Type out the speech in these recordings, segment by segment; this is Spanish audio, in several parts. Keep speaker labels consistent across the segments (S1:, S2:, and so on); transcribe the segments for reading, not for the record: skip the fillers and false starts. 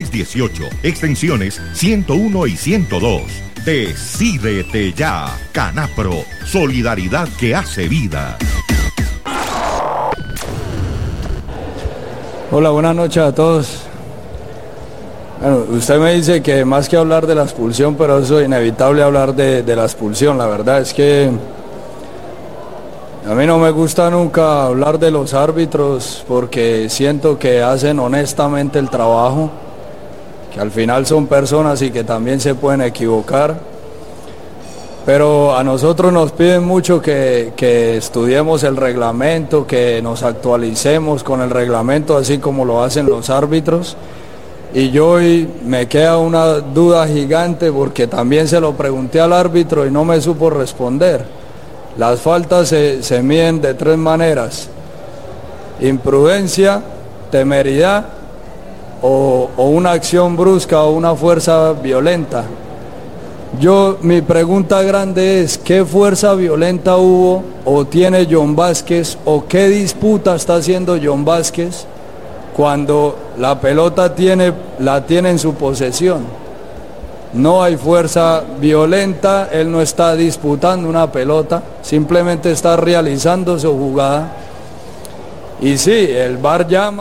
S1: 618, extensiones 101 y 102. Decídete ya. Canapro, solidaridad que hace vida.
S2: Hola, buenas noches a todos. Bueno, usted me dice que más que hablar de la expulsión, pero eso es inevitable hablar de la expulsión. La verdad es que a mí no me gusta nunca hablar de los árbitros porque siento que hacen honestamente el trabajo, que al final son personas y que también se pueden equivocar. Pero a nosotros nos piden mucho que estudiemos el reglamento, que nos actualicemos con el reglamento así como lo hacen los árbitros. Y yo hoy me queda una duda gigante porque también se lo pregunté al árbitro y no me supo responder. Las faltas se miden de 3 maneras: imprudencia, temeridad o una acción brusca o una fuerza violenta. Mi pregunta grande es, ¿qué fuerza violenta hubo o tiene John Vázquez o qué disputa está haciendo John Vázquez cuando la pelota la tiene en su posesión? No hay fuerza violenta, él no está disputando una pelota, simplemente está realizando su jugada. Y sí, el VAR llama.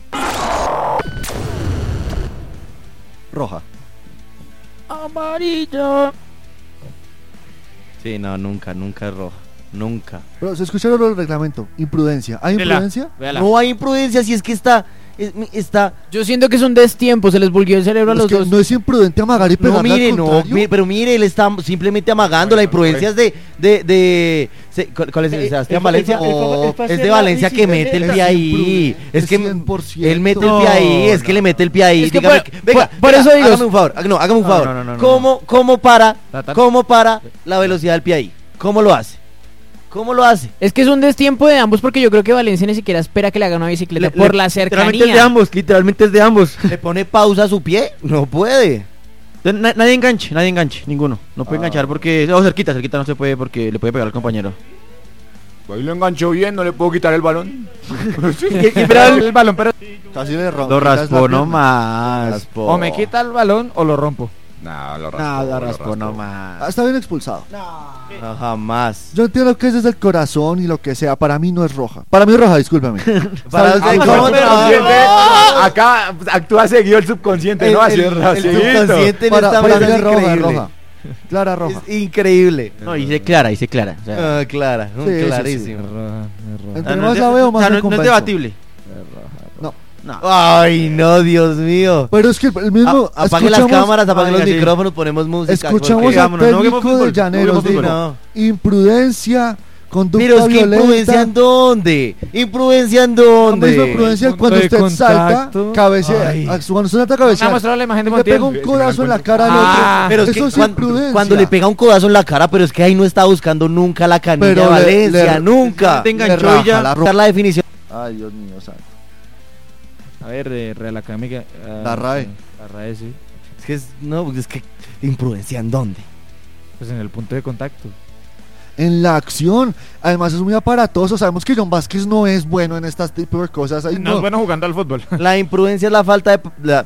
S3: Roja.
S4: Amarillo.
S3: Sí, no, nunca es roja. Nunca.
S5: Pero se escucharon los reglamentos. Imprudencia. ¿Hay imprudencia?
S4: Véala.
S3: No hay imprudencia si es que está.
S4: Yo siento que es un destiempo, se les volvió el cerebro a los dos.
S5: No es imprudente amagar y pegarle al contrario.
S3: Pero mire, él está simplemente amagando. La imprudencia es ¿cuál es? ¿Sebastián Valencia? Es de Valencia que mete el pie ahí. Es que
S5: 100%.
S3: él mete el pie ahí, es que le mete el pie ahí.
S4: Es que
S3: Venga,
S4: eso digo.
S3: hágame un favor. Hágame un favor.
S4: No.
S3: ¿Cómo para la velocidad del pie ahí? ¿Cómo lo hace?
S4: Es que es un destiempo de ambos porque yo creo que Valencia ni siquiera espera que le haga una bicicleta por la cercanía.
S3: Literalmente es de ambos. ¿Le pone pausa a su pie? No puede. Nadie enganche, ninguno. No puede enganchar porque... cerquita no se puede porque le puede pegar al compañero.
S6: Ahí lo enganchó bien, no le puedo quitar el balón.
S4: el balón, pero
S5: Casi le rompo.
S3: Lo raspó nomás.
S4: o me quita el balón o lo rompo.
S6: No, lo
S3: raspó nomás.
S5: Está bien expulsado.
S3: No, jamás.
S5: Yo entiendo que es desde el corazón y lo que sea. Para mí no es roja. Para mí es roja, discúlpame.
S3: Para usted, ¿cómo
S6: acá actúa seguido el subconsciente, ¿no? Así es
S3: el subconsciente le está
S5: para mí
S3: hablando
S5: es roja,
S3: increíble.
S5: roja. Clara roja.
S3: Es increíble.
S4: No, y clara. O sea,
S3: Clara,
S5: Sí,
S3: clarísimo.
S5: Entre más la veo, más me
S3: no es
S5: convenzo.
S3: debatible.
S5: No.
S3: Ay, no, Dios mío.
S5: Pero es que el mismo...
S3: Apague las cámaras, apague los micrófonos, ponemos música.
S5: Escuchamos al técnico de Llaneros.
S3: No.
S5: Imprudencia, conducta
S3: Pero es que
S5: violenta.
S3: imprudencia en dónde.
S5: La misma imprudencia cuando usted salta, cabecea.
S3: Ay.
S5: Cuando usted salta, cabecea.
S4: Vamos a mostrar la imagen de
S5: Le
S4: Montiel.
S5: pega un codazo en la cara al otro.
S3: Pero es que
S5: Eso es imprudencia.
S3: cuando le pega un codazo en la cara, pero es que ahí no está buscando nunca la canilla
S5: Pero
S3: de Valencia, nunca.
S5: le
S3: Enganchó y ya. La definición.
S5: Ay, Dios mío, santo.
S4: A ver, Real Académica.
S5: La RAE.
S4: La RAE, sí.
S3: Es que imprudencia en dónde.
S4: Pues en el punto de contacto.
S5: En la acción, además es muy aparatoso. Sabemos que John Vázquez no es bueno en estas tipos de cosas. Ay,
S6: No es bueno jugando al fútbol.
S3: La imprudencia es la falta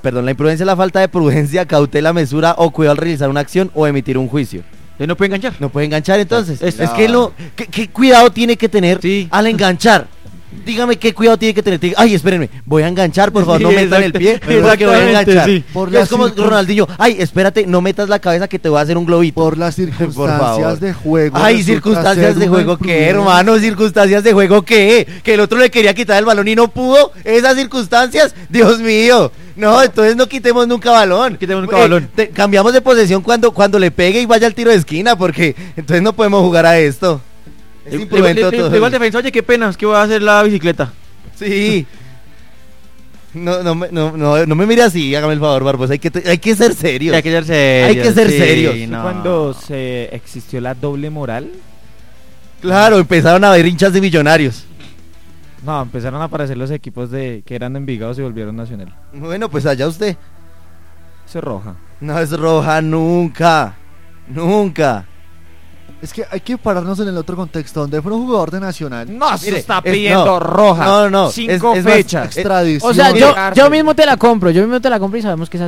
S3: de prudencia, cautela, mesura o cuidado al realizar una acción o emitir un juicio.
S4: No puede enganchar.
S3: No puede enganchar entonces. Es
S5: Ya.
S3: que ¿qué cuidado tiene que tener al enganchar? Dígame qué cuidado tiene que tener. Ay, espérenme, voy a enganchar, por favor, no metan el pie porque voy a enganchar.
S4: Sí.
S3: Es como Ronaldinho, ay, espérate, no metas la cabeza que te voy a hacer un globito.
S5: Por las circunstancias de juego.
S3: Ay,
S5: resulta
S3: circunstancias
S5: ser
S3: de
S5: una
S3: juego, ¿qué,
S5: imprudencia.
S3: hermano? ¿Circunstancias de juego qué? Que el otro le quería quitar el balón y no pudo. Esas circunstancias, Dios mío. No, entonces no quitemos nunca balón. Cambiamos de posesión cuando le pegue y vaya al tiro de esquina, porque entonces no podemos jugar a esto. Es imprudente todo.
S4: Igual defensa, oye, qué pena, es que voy a hacer la bicicleta.
S3: Sí. No me mire así, hágame el favor, Barbosa. Hay que ser serios.
S4: Hay que ser serios.
S3: Hay que ser serios.
S4: No. Cuando se existió la doble moral,
S3: Claro, empezaron a haber hinchas de Millonarios.
S4: no, empezaron a aparecer los equipos que eran de Envigado y volvieron Nacional.
S3: Bueno, pues allá usted.
S4: Eso es roja.
S3: No es roja nunca. Nunca.
S5: Es que hay que pararnos en el otro contexto, donde fue un jugador de Nacional.
S4: No,
S3: Mire,
S4: se está
S3: es-
S4: pidiendo
S3: no,
S4: roja.
S3: no,
S4: 5
S3: es más,
S4: fechas.
S5: Extradición.
S4: O sea, yo mismo te la compro y sabemos que esa